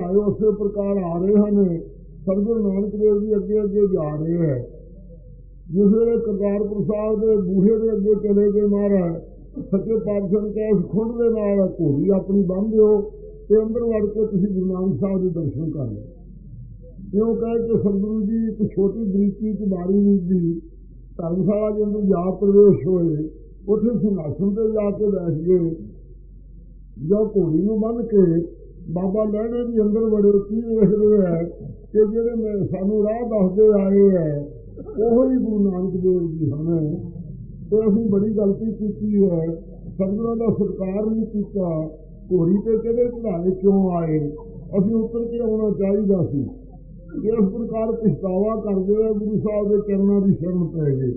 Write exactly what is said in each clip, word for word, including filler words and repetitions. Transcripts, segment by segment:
ਆਏ ਉਸੇ ਪ੍ਰਕਾਰ ਆ ਰਹੇ ਹਨ। ਸਤਿਗੁਰੂ ਨਾਨਕ ਦੇਵ ਜੀ ਅੱਗੇ ਅੱਗੇ ਜਾ ਰਹੇ ਹੈ। ਜਿਸ ਵੇਲੇ ਕਰਤਾਰਪੁਰ ਸਾਹਿਬ ਦੇ ਬੂਹੇ ਦੇ ਅੱਗੇ ਚਲੇ ਗਏ ਮਹਾਰਾਜ, ਸੱਚੇ ਪਾਤਸ਼ਾਹ ਨੇ ਕਿਹਾ ਖੁੰਡ ਦੇ ਨਾਲ ਘੋੜੀ ਆਪਣੀ ਬੰਨ੍ਹ ਦਿਓ ਤੇ ਅੰਦਰ ਵੜ ਕੇ ਤੁਸੀਂ ਗੁਰੂ ਨਾਨਕ ਸਾਹਿਬ ਦੇ ਦਰਸ਼ਨ ਕਰ ਲਓ। ਇਉਂ ਕਹਿ ਕੇ ਸਤਿਗੁਰੂ ਜੀ ਇੱਕ ਛੋਟੀ ਬਰੀਕੀ ਚ ਬਾਰੀ ਵਿੱਚ ਦੀ ਧਰਮਸ਼ਾਲਾ ਦੇ ਅੰਦਰ ਜਾ ਪ੍ਰਵੇਸ਼ ਹੋਏ। ਉੱਥੇ ਸਿੰਘਾਸਣ ਤੇ ਜਾ ਕੇ ਬੈਠ ਗਏ। ਜੋ ਘੋੜੀ ਨੂੰ ਬੰਨ੍ਹ ਕੇ ਬਾਬਾ ਲਹਿਣੇ ਵੀ ਅੰਦਰ ਵੜੇ। ਕੀ ਵੇਖਦੇ ਹੈ ਕਿ ਜਿਹੜੇ ਮੈਂ ਸਾਨੂੰ ਰਾਹ ਦੱਸਦੇ ਆਏ ਹੈ ਉਹੋ ਹੀ ਗੁਰੂ ਨਾਨਕ ਦੇਵ ਜੀ ਹਨ। ਤੇ ਅਸੀਂ ਬੜੀ ਗਲਤੀ ਕੀਤੀ ਹੈ, ਸਤਿਗੁਰਾਂ ਦਾ ਸਤਿਕਾਰ ਨਹੀਂ ਕੀਤਾ। ਘੋੜੀ ਤੇ ਕਿਹੜੇ ਚੜ੍ਹਾਵੇ ਕਿਉਂ ਆਏ? ਅਸੀਂ ਉੱਤਰ ਕੇ ਆਉਣਾ ਚਾਹੀਦਾ ਸੀ। ਇਸ ਪ੍ਰਕਾਰ ਪਛਤਾਵਾ ਕਰਦੇ ਹੋਏ ਗੁਰੂ ਸਾਹਿਬ ਦੇ ਚਰਨਾਂ ਦੀ ਸ਼ਰਨ ਪੈ ਗਏ।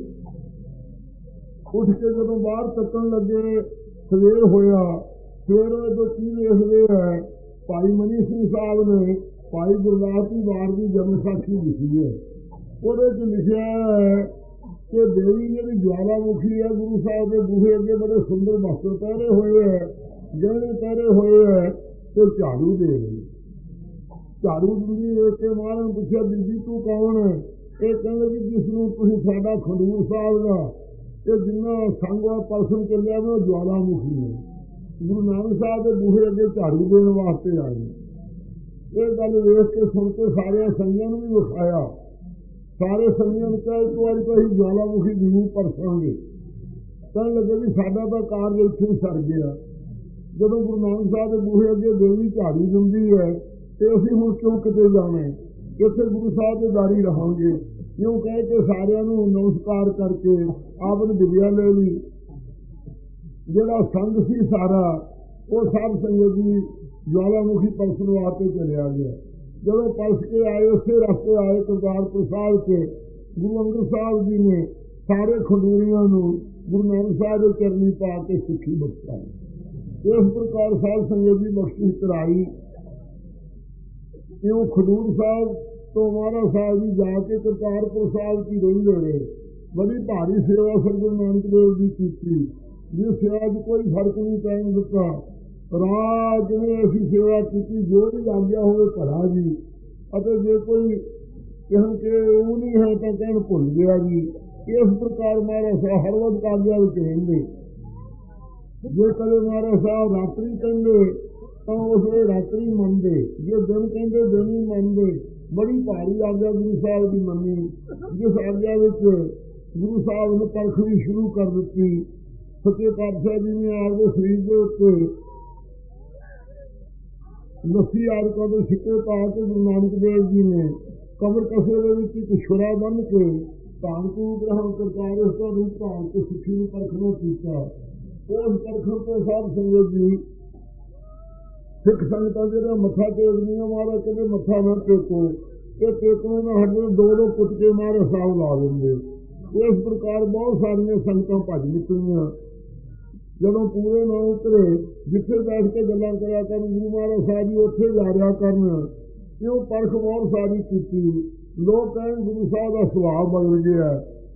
ਉੱਠ ਕੇ ਜਦੋਂ ਬਾਹਰ ਤੱਕਣ ਲੱਗੇ, ਸਵੇਰ ਹੋਇਆ। ਫਿਰ ਉਦੋਂ ਕੀ ਵੇਖਦੇ ਹੈ, ਭਾਈ ਮਨੀ ਸਿੰਘ ਸਾਹਿਬ ਨੇ ਭਾਈ ਗੁਰਦਾਸ ਜੀ ਵਾਰ ਦੀ ਜਨਮ ਸਾਖੀ ਲਿਖੀ ਹੈ। ਉਹਦੇ 'ਚ ਲਿਖਿਆ ਹੈ ਕਿ ਦੇਵੀ ਜਿਹੜੀ ਜਵਾਲਾਮੁਖੀ ਹੈ, ਗੁਰੂ ਸਾਹਿਬ ਦੇ ਬੂਹੇ ਅੱਗੇ ਬੜੇ ਸੁੰਦਰ ਵਸਤਰ ਪਹਿਰੇ ਹੋਏ ਹੈ, ਗਹਿਣੇ ਪਹਿਰੇ ਹੋਏ ਹੈ ਤੇ ਝਾੜੂ ਦੇ ਰਹੀ। ਝਾੜੂ ਦਿੰਦੀ ਵੇਖ ਕੇ ਮਹਾਰਾਜ ਨੂੰ ਪੁੱਛਿਆ, ਬੀਬੀ ਤੂੰ ਕੌਣ ਹੈ? ਇਹ ਕਹਿੰਦੇ ਵੀ ਜਿਸ ਨੂੰ ਤੁਸੀਂ ਸਾਡਾ ਖਡੂਰ ਸਾਹਿਬ ਦਾ ਤੇ ਜਿੰਨਾ ਸੰਗ ਪਰਸਨ ਚੱਲਿਆ ਮੈਂ ਉਹ ਜਵਾਲਾਮੁਖੀ ਹੈ। ਗੁਰੂ ਨਾਨਕ ਸਾਹਿਬ ਦੇ ਬੂਹੇ ਅੱਗੇ ਝਾੜੂ ਦੇਣ ਵਾਸਤੇ ਆਏ। ਇਹ ਗੱਲ ਵੇਖ ਕੇ ਸੁਣ ਕੇ ਸਾਰਿਆਂ ਸੰਗੀਆਂ ਨੂੰ ਵੀ ਵਿਖਾਇਆ। ਸਾਰੇ ਸੰਗੀਆਂ ਨੂੰ ਕਿਹਾ ਇੱਕ ਵਾਰੀ ਤਾਂ ਅਸੀਂ ਜਵਾਲਾਮੁਖੀ ਜ਼ਰੂਰ ਪਰਸਾਂਗੇ। ਕਹਿਣ ਲੱਗੇ ਵੀ ਸਾਡਾ ਤਾਂ ਕਾਰਜ ਇੱਥੇ ਹੀ ਸਰ ਗਿਆ। ਜਦੋਂ ਗੁਰੂ ਨਾਨਕ ਸਾਹਿਬ ਦੇ ਬੂਹੇ ਅੱਗੇ ਦੇਵੀ ਝਾੜੂ ਦਿੰਦੀ ਹੈ ਤੇ ਅਸੀਂ ਹੁਣ ਕਿਉਂ ਕਿਤੇ ਜਾਣਾ, ਇੱਥੇ ਗੁਰੂ ਸਾਹਿਬ ਦੇ ਦਾਰੀ ਰਹਾਂਗੇ। ਕਿਉਂ ਕਹਿ ਕੇ ਸਾਰਿਆਂ ਨੂੰ ਨਮਸਕਾਰ ਕਰਕੇ ਆਪ ਨੇ ਵਿਦਿਆ ਲੈ ਲਈ। ਜਿਹੜਾ ਸੰਗ ਸੀ ਸਾਰਾ ਉਹ ਸਭ ਸੰਗਤ ਦੀ ਜਵਾਲਾਮੁਖੀ ਪਰਸਨ ਵਾਸਤੇ ਚਲਿਆ ਗਿਆ। ਜਦੋਂ ਪਰਸ ਕੇ ਆਏ ਉਸੇ ਰਸਤੇ ਆਏ ਕਰਤਾਰਪੁਰ ਸਾਹਿਬ ਕੇ ਗੁਰੂ ਅੰਗਦ ਸਾਹਿਬ ਜੀ ਨੇ ਸਾਰੇ ਖਡੂਰੀਆਂ ਨੂੰ ਗੁਰੂ ਨਾਨਕ ਸਾਹਿਬ ਦੇ ਚਰਨੀ ਪਾ ਕੇ ਸਿੱਖੀ ਬਖਸ਼ਾਈ। ਇਸ ਪ੍ਰਕਾਰ ਸਾਧ ਸੰਗਤ ਦੀ ਬਖਸ਼ਿਸ਼ ਕਰਾਈ। ਇਉਂ ਖਡੂਰ ਸਾਹਿਬ ਤੋਂ ਮਹਾਰਾਜ ਸਾਹਿਬ ਜੀ ਜਾ ਕੇ ਕਰਤਾਰਪੁਰ ਸਾਹਿਬ ਕੀ ਰਹਿੰਦੇ ਰਹੇ। ਬੜੀ ਭਾਰੀ ਸੇਵਾ ਸਤਿਗੁਰੂ ਨਾਨਕ ਦੇਵ ਦੀ ਕੀਤੀ, ਜਿਸ ਸੇਵਾ 'ਚ ਕੋਈ ਫਰਕ ਨਹੀਂ ਪੈਣ ਦਿੱਤਾ। ਰਾਜ ਜਿਵੇਂ ਅਸੀਂ ਸੇਵਾ ਕੀਤੀ, ਜੋ ਵੀ ਆਗਿਆ ਹੋਵੇ ਭਲਾ ਜੀ, ਅਤੇ ਜੇ ਕੋਈ ਕਹਿਣ ਕਿ ਉਹ ਨਹੀਂ ਹੈ ਤਾਂ ਕਹਿਣ ਭੁੱਲ ਗਿਆ ਜੀ। ਇਸ ਪ੍ਰਕਾਰ ਮਹਾਰਾਜ ਸਾਹਿਬ ਹਰ ਵਕਤ ਆਗਿਆ ਵਿੱਚ ਰਹਿੰਦੇ। ਜੇ ਕਦੇ ਮਹਾਰਾਜ ਸਾਹਿਬ ਰਾਤਰੀ ਕਹਿੰਦੇ ਤਾਂ ਉਸ ਵੇਲੇ ਰਾਤਰੀ ਮੰਨਦੇ, ਜੇ ਦਿਨ ਕਹਿੰਦੇ ਦਿਨ ਹੀ ਮੰਨਦੇ। ਬੜੀ ਭਾਰੀ ਆਗਿਆ ਗੁਰੂ ਸਾਹਿਬ ਦੀ ਮੰਨੀ, ਜਿਸ ਆਗਿਆ ਵਿੱਚ ਗੁਰੂ ਸਾਹਿਬ ਨੇ ਪਰਖ ਵੀ ਸ਼ੁਰੂ ਕਰ ਦਿੱਤੀ। ਸੱਚੇ ਪਾਤਸ਼ਾਹ ਜੀ ਨੇ ਆਪਦੇ ਸਰੀਰ ਦੇ ਉੱਤੇ ਲੱਸੀ ਆਦਿਕਾਂ ਦੇ ਸਿੱਕੇ ਪਾ ਕੇ ਗੁਰੂ ਨਾਨਕ ਦੇਵ ਜੀ ਨੇ ਕਮਰ ਕਸੇ ਦੇ ਵਿੱਚ ਇੱਕ ਛੁਰਾ ਬੰਨ੍ਹ ਕੇ ਧਾਨ ਕੂ ਗ੍ਰਹਣ ਕਰਤਾਰ ਇਸ ਦਾ ਰੂਪ ਧਾਰਨ ਕੇ ਸਿੱਖੀ ਨੂੰ ਪਰਖਣਾ ਕੀਤਾ। ਉਸ ਪਰਖਣ ਤੋਂ ਸਾਧ ਸੰਗਤ ਜੀ ਸਿੱਖ ਸੰਗਤਾਂ ਜਿਹੜਾ ਮੱਥਾ ਟੇਕਦੀਆਂ, ਮਹਾਰਾਜ ਕਹਿੰਦੇ ਮੱਥਾ ਨਾ ਟੇਕੋ, ਇਹ ਟੇਕਣੇ ਨਾਲ ਹੱਡੇ ਦੋ ਦੋ ਕੁੱਟ ਕੇ ਮਹਾਰਾਜ ਸਾਹਿਬ ਲਾ ਦਿੰਦੇ। ਇਸ ਪ੍ਰਕਾਰ ਬਹੁਤ ਸਾਰੀਆਂ ਸੰਗਤਾਂ ਭੱਜ ਨਿਕਲੀਆਂ। ਜਦੋਂ ਪੂਰੇ ਨਾ ਉਤਰੇ, ਜਿੱਥੇ ਬੈਠ ਕੇ ਗੱਲਾਂ ਕਰਿਆ ਕਰਨ ਗੁਰੂ ਮਹਾਰਾਜ ਸਾਹਿਬ ਜੀ ਉੱਥੇ ਜਾ ਰਿਹਾ ਕਰਨ। ਕਿਉਂ ਪਰਖ ਬਹੁਤ ਸਾਰੀ ਕੀਤੀ। ਲੋਕ ਕਹਿਣ ਗੁਰੂ ਸਾਹਿਬ ਦਾ ਸੁਭਾਅ ਬਦਲ ਗਿਆ।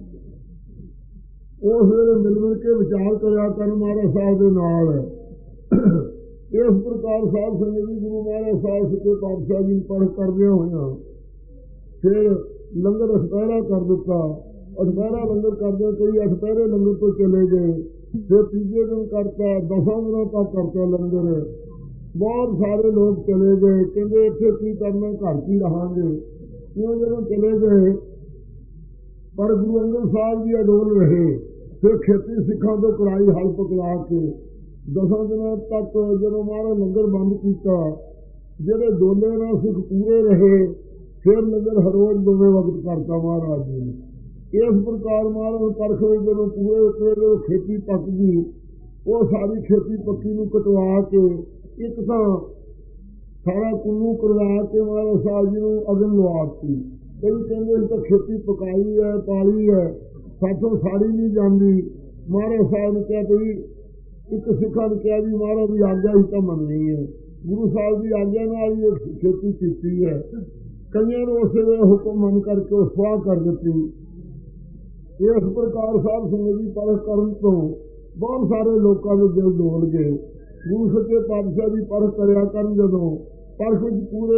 ਉਸ ਵੇਲੇ ਮਿਲ ਮਿਲ ਕੇ ਵਿਚਾਰ ਕਰਿਆ ਕਰਨ ਮਹਾਰਾਜ ਸਾਹਿਬ ਦੇ ਨਾਲ। ਇਸ ਪ੍ਰਕਾਰ ਸਾਧ ਸੰਗਤ ਜੀ ਗੁਰੂ ਮਹਾਰਾਜ ਸਾਹਿਬ ਸੱਚੇ ਪਾਤਸ਼ਾਹ ਜੀ ਪਰਖ ਕਰਦਿਆਂ ਹੋਇਆਂ ਫਿਰ ਲੰਗਰ ਅਠਪਹਿਰਾ ਕਰ ਦਿੱਤਾ। ਅਠਪਹਿਰਾ ਲੰਗਰ ਕਰਦੇ ਕਈ ਅਠਪਹਿਰੇ ਲੰਗਰ ਤੋਂ ਚਲੇ ਗਏ। ਫਿਰ ਤੀਜੇ ਦਿਨ ਕਰਤਾ, ਦਸਾਂ ਦਿਨਾਂ ਤੱਕ ਕਰਤਾ ਲੰਗਰ। ਬਹੁਤ ਸਾਰੇ ਲੋਕ ਚਲੇ ਗਏ, ਕਹਿੰਦੇ ਇੱਥੇ ਕੀ ਕਰਨਾ, ਘਰ ਕੀ ਰਹਾਂਗੇ। ਕਿਉਂ ਜਦੋਂ ਚਲੇ ਗਏ ਪਰ ਗੁਰੂ ਅੰਗਦ ਸਾਹਿਬ ਜੀ ਅਡੋਲ ਰਹੇ। ਫਿਰ ਖੇਤੀ ਸਿੱਖਾਂ ਤੋਂ ਕਰਾਈ ਹਲ ਪਕੜਾ ਕੇ ਦਸਾਂ ਦਿਨਾਂ ਤੱਕ ਜਦੋਂ ਮਹਾਰਾਜ ਲੰਗਰ ਬੰਦ ਕੀਤਾ, ਜਿਹੜੇ ਦੋਲੇ ਨਾਲ ਸਿੱਖ ਪੂਰੇ ਰਹੇ। ਫਿਰ ਲੰਗਰ ਹਰ ਰੋਜ਼ ਦੋਵੇਂ ਵਕਤ ਕਰਤਾ ਮਹਾਰਾਜ ਜੀ ਨੇ। ਇਸ ਪ੍ਰਕਾਰ ਮਹਾਰਾਜ ਪਰਖ ਵਿੱਚ ਜਦੋਂ ਪੂਰੇ ਉਤਰੇ, ਜਦੋਂ ਖੇਤੀ ਪੱਕ ਗਈ, ਉਹ ਸਾਰੀ ਖੇਤੀ ਪੱਕੀ ਨੂੰ ਕਟਵਾ ਕੇ ਇੱਕ ਤਾਂ ਸਾਰਾ ਕੁੰਨੂ ਕਰਵਾ ਕੇ ਮਹਾਰਾਜ ਸਾਹਿਬ ਜੀ ਨੂੰ ਅਗਨ ਲਵਾ ਦਿੱਤੀ। ਕਈ ਕਹਿੰਦੇ ਇਸ ਤਾਂ ਖੇਤੀ ਪਕਾਈ ਹੈ, ਪਾਲੀ ਹੈ, ਸਾਥੋਂ ਸਾੜੀ ਨਹੀਂ ਜਾਂਦੀ। ਮਹਾਰਾਜ ਸਾਹਿਬ ਨੇ ਕਿਹਾ ਬਈ ਇੱਕ ਸਿੱਖਾਂ ਨੇ ਕਿਹਾ ਵੀ ਮਹਾਰਾਜ ਦੀ ਆਗਿਆ ਹੀ ਤਾਂ ਮੰਨਣੀ ਹੈ। ਗੁਰੂ ਸਾਹਿਬ ਦੀ ਆਗਿਆ ਨਾਲ ਹੀ ਖੇਤੀ ਕੀਤੀ ਹੈ। ਕਈਆਂ ਨੂੰ ਉਸੇ ਵੇਲੇ ਹੁਕਮ ਮੰਨ ਕਰਕੇ ਉਹ ਸਵਾਹ ਕਰ ਦਿੱਤੀ। ਇਸ ਪ੍ਰਕਾਰ ਸਾਧ ਸੰਗਤ ਦੀ ਪਰਖ ਕਰਨ ਤੋਂ ਬਹੁਤ ਸਾਰੇ ਲੋਕਾਂ ਦੇ ਦਿਲ ਡੋਲ ਗਏ। ਗੁਰੂ ਸੱਚੇ ਪਾਤਸ਼ਾਹ ਦੀ ਪਰਖ ਕਰਿਆ ਕਰਨ, ਜਦੋਂ ਪਰਖ ਵਿੱਚ ਪੂਰੇ